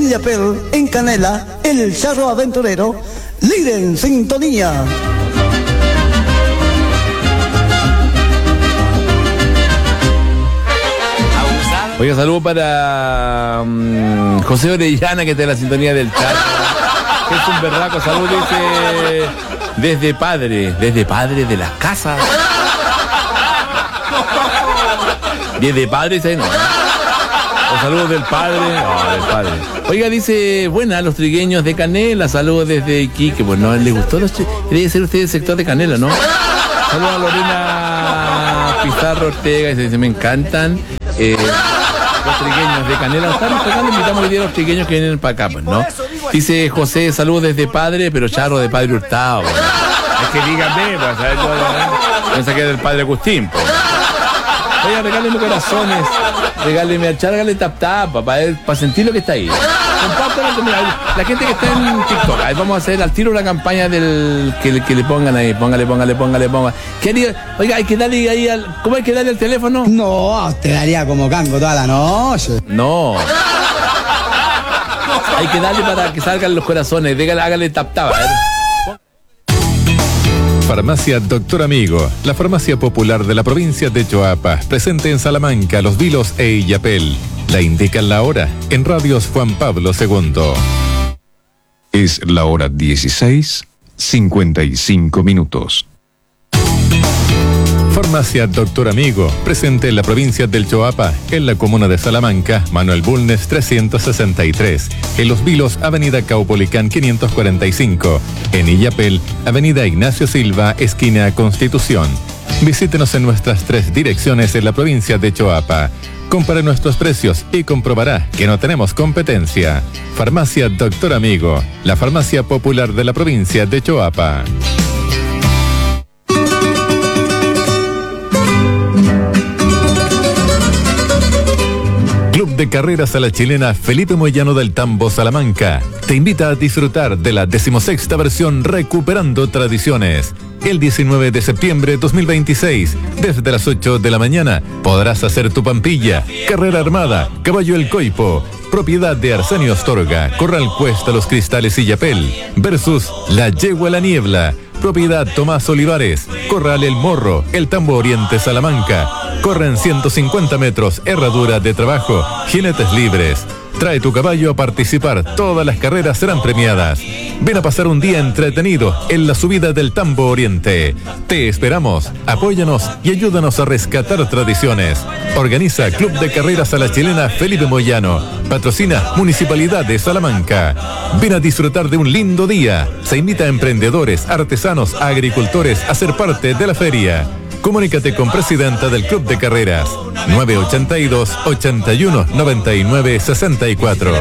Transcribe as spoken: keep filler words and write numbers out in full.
Illapel, en Canela, el Charro Aventurero, líder en sintonía. Oiga, saludo para um, José Orellana, que está en la sintonía del chat. Que es un berraco, salud, dice, desde padre, desde padre de las casas. Desde padre, dice, no. Los saludos del padre, no, del padre. Oiga, dice, buena, los trigueños de Canela, saludos desde Iquique. Pues no, le gustó, los debe ser usted del sector de Canela, ¿no? Saludos a Lorena Pizarro Ortega, dice, me encantan. Eh, los trigueños de Canela están tocando, invitamos hoy día a los trigueños que vienen para acá, pues, ¿no? Dice José, saludos desde padre, pero charro de padre Hurtado, pues. Es que díganme, pues, ¿sabes? Yo pensé que era del padre Agustín, pues. Oiga, regáleme corazones, regáleme al chargale tap tap, para para sentir lo que está ahí. Compártanlo con la gente que está en TikTok. Ahí vamos a hacer al tiro una campaña del que, que le pongan ahí, póngale, póngale, póngale, póngale. ¿Qué haría? Oiga, hay que darle ahí al. ¿Cómo hay que darle al teléfono? No, te daría como cango toda la noche. No. Hay que darle para que salgan los corazones. Dígale, hágale tap tap. A ver. Farmacia Doctor Amigo, la farmacia popular de la provincia de Choapa, presente en Salamanca, Los Vilos e Illapel. La indican la hora en Radios Juan Pablo segundo. Es la hora dieciséis, cincuenta y cinco minutos. Farmacia Doctor Amigo, presente en la provincia del Choapa, en la comuna de Salamanca, Manuel Bulnes trescientos sesenta y tres, en Los Vilos, Avenida Caupolicán quinientos cuarenta y cinco, en Illapel, Avenida Ignacio Silva, esquina Constitución. Visítenos en nuestras tres direcciones en la provincia de Choapa. Compare nuestros precios y comprobará que no tenemos competencia. Farmacia Doctor Amigo, la farmacia popular de la provincia de Choapa. Club de Carreras a la Chilena Felipe Moyano del Tambo, Salamanca, te invita a disfrutar de la decimosexta versión Recuperando Tradiciones. El diecinueve de septiembre de dos mil veintiséis, desde las ocho de la mañana, podrás hacer tu pampilla, carrera armada, caballo el coipo, propiedad de Arsenio Astorga, Corral Cuesta Los Cristales Illapel, versus La Yegua la Niebla, propiedad Tomás Olivares, Corral El Morro, El Tambo Oriente Salamanca. Corren ciento cincuenta metros, herradura de trabajo, jinetes libres. Trae tu caballo a participar, todas las carreras serán premiadas. Ven a pasar un día entretenido en la subida del Tambo Oriente. Te esperamos, apóyanos y ayúdanos a rescatar tradiciones. Organiza Club de Carreras a la Chilena Felipe Moyano. Patrocina Municipalidad de Salamanca. Ven a disfrutar de un lindo día. Se invita a emprendedores, artesanos, a agricultores a ser parte de la feria. Comunícate con presidenta del Club de Carreras, nueve ochenta y dos, ochenta y uno, noventa y nueve, sesenta y cuatro.